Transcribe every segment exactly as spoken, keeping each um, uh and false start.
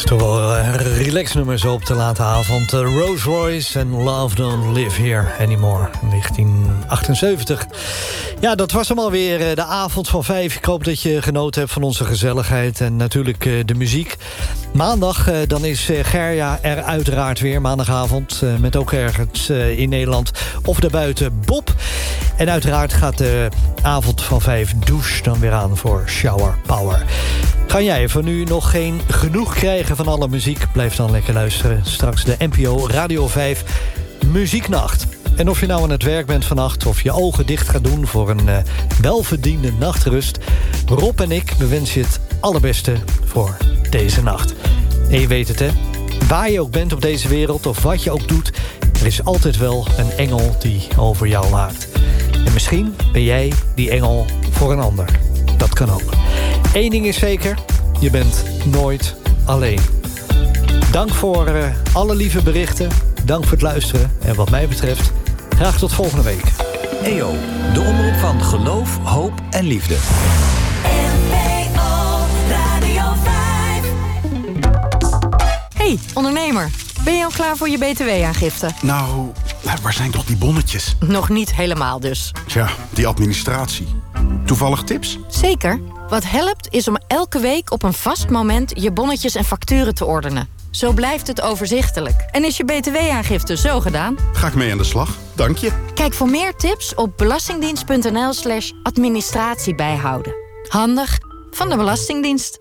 Toch wel uh, relaxnummers op de late avond. Uh, Rolls Royce en Love Don't Live Here Anymore. negentien achtenzeventig. Ja, dat was hem alweer, uh, de avond van vijf. Ik hoop dat je genoten hebt van onze gezelligheid. En natuurlijk uh, de muziek. Maandag, uh, dan is uh, Gerja er uiteraard weer. Maandagavond, uh, met ook ergens uh, in Nederland. Of daarbuiten Bob. En uiteraard gaat de avond van vijf douche dan weer aan voor Shower Power. Ga jij voor nu nog geen genoeg krijgen van alle muziek? Blijf dan lekker luisteren. Straks de N P O Radio vijf Muzieknacht. En of je nou aan het werk bent vannacht, of je ogen dicht gaat doen voor een uh, welverdiende nachtrust, Rob en ik bewensen je het allerbeste voor deze nacht. En je weet het, hè? Waar je ook bent op deze wereld, of wat je ook doet, er is altijd wel een engel die over jou waakt. En misschien ben jij die engel voor een ander. Dat kan ook. Eén ding is zeker, je bent nooit alleen. Dank voor uh, alle lieve berichten. Dank voor het luisteren. En wat mij betreft, graag tot volgende week. E O, de omroep van geloof, hoop en liefde. N P O Radio vijf. Hey, ondernemer. Ben je al klaar voor je B T W-aangifte? Nou, waar zijn toch die bonnetjes? Nog niet helemaal dus. Tja, die administratie. Toevallig tips? Zeker. Wat helpt is om elke week op een vast moment je bonnetjes en facturen te ordenen. Zo blijft het overzichtelijk. En is je B T W-aangifte zo gedaan? Ga ik mee aan de slag. Dank je. Kijk voor meer tips op belastingdienst.nl slash administratie bijhouden. Handig van de Belastingdienst.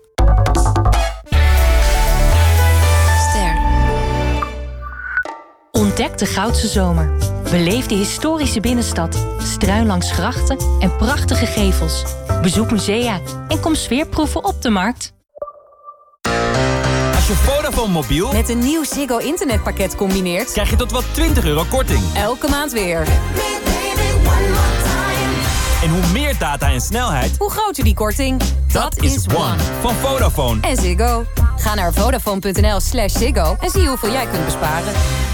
Ster. Ontdek de Goudse Zomer. Beleef de historische binnenstad, struin langs grachten en prachtige gevels. Bezoek musea en kom sfeerproeven op de markt. Als je Vodafone mobiel met een nieuw Ziggo internetpakket combineert, krijg je tot wel twintig euro korting. Elke maand weer. En hoe meer data en snelheid, hoe groter die korting. Dat, dat is One van Vodafone. En Ziggo. Ga naar vodafone.nl slash Ziggo en zie hoeveel jij kunt besparen.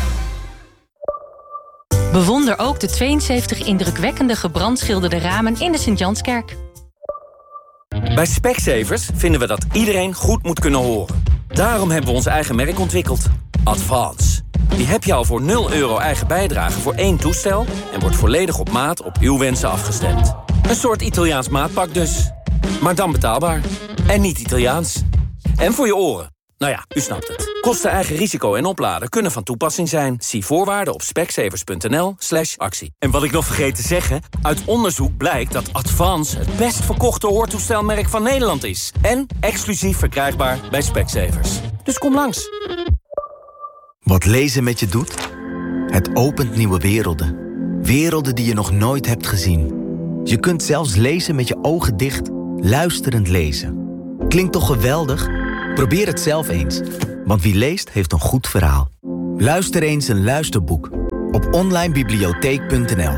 Bewonder ook de tweeënzeventig indrukwekkende gebrandschilderde ramen in de Sint-Janskerk. Bij Specsavers vinden we dat iedereen goed moet kunnen horen. Daarom hebben we ons eigen merk ontwikkeld. Advance. Die heb je al voor nul euro eigen bijdrage voor één toestel en wordt volledig op maat op uw wensen afgestemd. Een soort Italiaans maatpak dus. Maar dan betaalbaar. En niet Italiaans. En voor je oren. Nou ja, u snapt het. Kosten, eigen risico en opladen kunnen van toepassing zijn. Zie voorwaarden op specsavers.nl slash actie. En wat ik nog vergeet te zeggen, uit onderzoek blijkt dat Advance het best verkochte hoortoestelmerk van Nederland is. En exclusief verkrijgbaar bij Specsavers. Dus kom langs. Wat lezen met je doet? Het opent nieuwe werelden. Werelden die je nog nooit hebt gezien. Je kunt zelfs lezen met je ogen dicht, luisterend lezen. Klinkt toch geweldig? Probeer het zelf eens, want wie leest heeft een goed verhaal. Luister eens een luisterboek op onlinebibliotheek punt n l.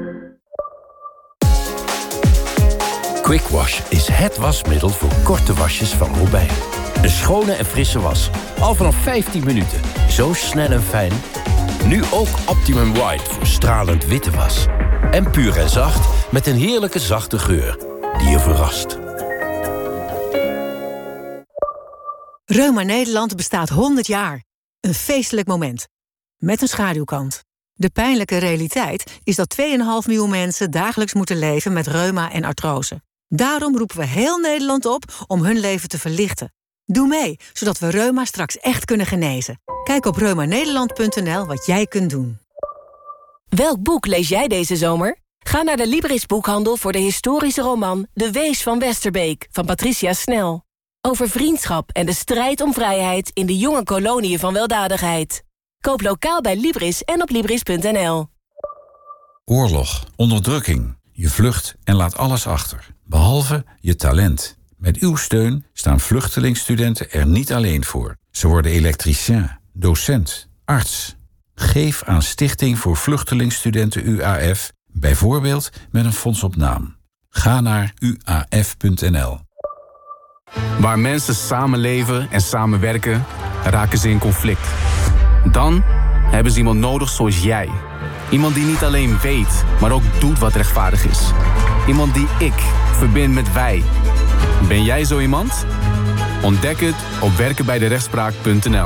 Quick Wash is het wasmiddel voor korte wasjes van Robijn. Een schone en frisse was, al vanaf vijftien minuten. Zo snel en fijn. Nu ook Optimum White voor stralend witte was. En puur en zacht met een heerlijke zachte geur die je verrast. Reuma Nederland bestaat honderd jaar. Een feestelijk moment. Met een schaduwkant. De pijnlijke realiteit is dat twee komma vijf miljoen mensen dagelijks moeten leven met reuma en artrose. Daarom roepen we heel Nederland op om hun leven te verlichten. Doe mee, zodat we reuma straks echt kunnen genezen. Kijk op reuma nederland punt n l wat jij kunt doen. Welk boek lees jij deze zomer? Ga naar de Libris boekhandel voor de historische roman De Wees van Westerbeek van Patricia Snel. Over vriendschap en de strijd om vrijheid in de jonge koloniën van weldadigheid. Koop lokaal bij Libris en op libris punt n l. Oorlog, onderdrukking. Je vlucht en laat alles achter. Behalve je talent. Met uw steun staan vluchtelingstudenten er niet alleen voor. Ze worden elektricien, docent, arts. Geef aan Stichting voor Vluchtelingstudenten U A F, bijvoorbeeld met een fonds op naam. Ga naar u a f punt n l. Waar mensen samenleven en samenwerken, raken ze in conflict. Dan hebben ze iemand nodig zoals jij. Iemand die niet alleen weet, maar ook doet wat rechtvaardig is. Iemand die ik verbind met wij. Ben jij zo iemand? Ontdek het op werken bij de rechtspraak punt n l.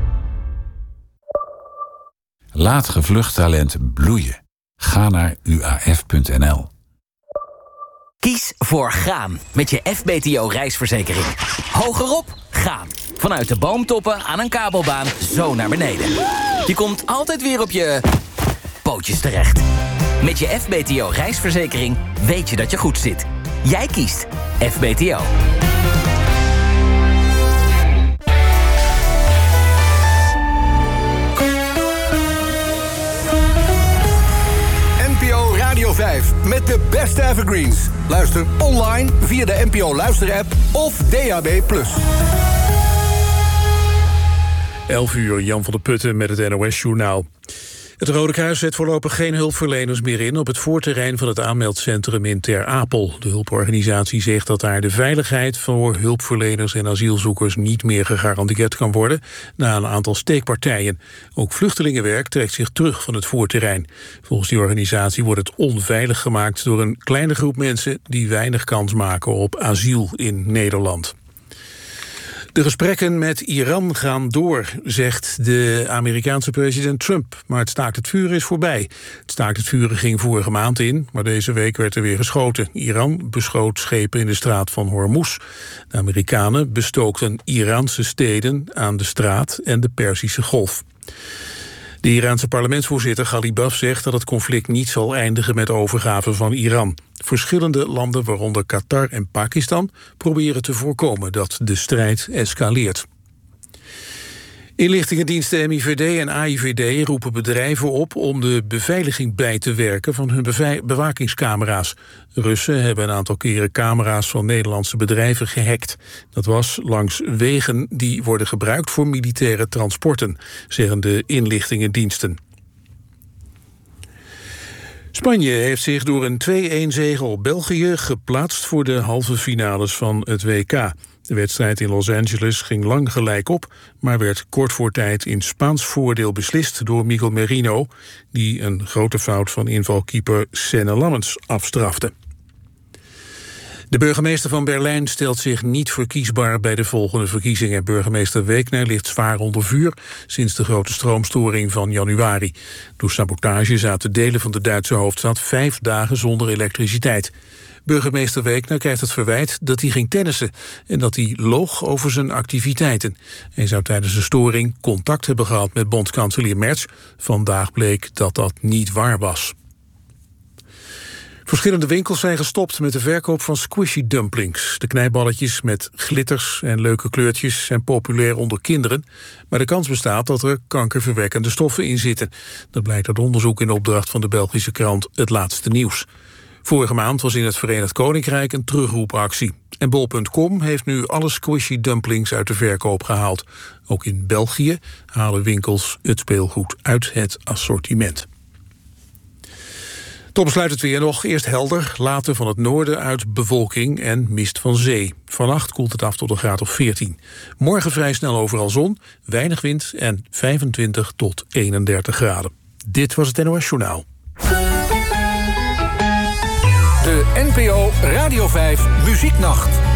Laat gevlucht talent bloeien. Ga naar u a f punt n l. Kies voor gaan met je F B T O reisverzekering. Hogerop, gaan. Vanuit de boomtoppen aan een kabelbaan zo naar beneden. Je komt altijd weer op je pootjes terecht. Met je F B T O reisverzekering weet je dat je goed zit. Jij kiest F B T O. N P O Radio vijf met de beste evergreens. Luister online via de N P O Luister-app of D A B plus. elf uur, Jan van der Putten met het N O S-journaal. Het Rode Kruis zet voorlopig geen hulpverleners meer in op het voorterrein van het aanmeldcentrum in Ter Apel. De hulporganisatie zegt dat daar de veiligheid voor hulpverleners en asielzoekers niet meer gegarandeerd kan worden na een aantal steekpartijen. Ook vluchtelingenwerk trekt zich terug van het voorterrein. Volgens die organisatie wordt het onveilig gemaakt door een kleine groep mensen die weinig kans maken op asiel in Nederland. De gesprekken met Iran gaan door, zegt de Amerikaanse president Trump. Maar het staakt het vuren is voorbij. Het staakt het vuren ging vorige maand in, maar deze week werd er weer geschoten. Iran beschoot schepen in de straat van Hormuz. De Amerikanen bestookten Iraanse steden aan de straat en de Perzische Golf. De Iraanse parlementsvoorzitter Ghalibaf zegt dat het conflict niet zal eindigen met overgave van Iran. Verschillende landen, waaronder Qatar en Pakistan, proberen te voorkomen dat de strijd escaleert. Inlichtingendiensten M I V D en A I V D roepen bedrijven op om de beveiliging bij te werken van hun bewakingscamera's. Russen hebben een aantal keren camera's van Nederlandse bedrijven gehackt. Dat was langs wegen die worden gebruikt voor militaire transporten, zeggen de inlichtingendiensten. Spanje heeft zich door een twee-een zege op België geplaatst voor de halve finales van het W K. De wedstrijd in Los Angeles ging lang gelijk op, maar werd kort voor tijd in Spaans voordeel beslist door Miguel Merino, die een grote fout van invalkeeper Senne Lammens afstrafte. De burgemeester van Berlijn stelt zich niet verkiesbaar bij de volgende verkiezingen. Burgemeester Wegner ligt zwaar onder vuur sinds de grote stroomstoring van januari. Door sabotage zaten delen van de Duitse hoofdstad vijf dagen zonder elektriciteit. Burgemeester Wegner krijgt het verwijt dat hij ging tennissen en dat hij loog over zijn activiteiten. Hij zou tijdens de storing contact hebben gehad met bondskanselier Merz. Vandaag bleek dat dat niet waar was. Verschillende winkels zijn gestopt met de verkoop van squishy dumplings. De knijballetjes met glitters en leuke kleurtjes zijn populair onder kinderen, maar de kans bestaat dat er kankerverwekkende stoffen in zitten. Dat blijkt uit onderzoek in opdracht van de Belgische krant Het Laatste Nieuws. Vorige maand was in het Verenigd Koninkrijk een terugroepactie. En bol punt com heeft nu alle squishy dumplings uit de verkoop gehaald. Ook in België halen winkels het speelgoed uit het assortiment. Tot besluit het weer nog. Eerst helder, later van het noorden uit bewolking en mist van zee. Vannacht koelt het af tot een graad of veertien. Morgen vrij snel overal zon, weinig wind en vijfentwintig tot eenendertig graden. Dit was het N O S Journaal. De N P O Radio vijf Muzieknacht.